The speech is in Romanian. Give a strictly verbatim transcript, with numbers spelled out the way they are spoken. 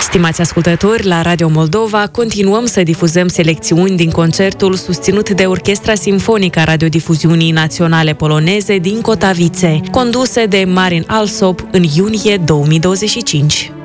Stimați ascultători, la Radio Moldova continuăm să difuzăm selecțiuni din concertul susținut de Orchestra Simfonică a Radiodifuziunii Naționale Poloneze din Kotavice, conduse de Marin Alsop în iunie două mii douăzeci și cinci.